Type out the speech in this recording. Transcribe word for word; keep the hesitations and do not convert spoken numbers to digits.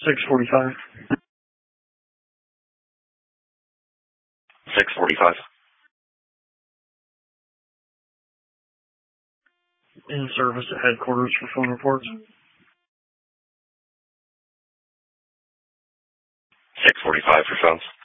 six forty-five. six forty-five. In service at headquarters for phone reports. six forty-five for phones.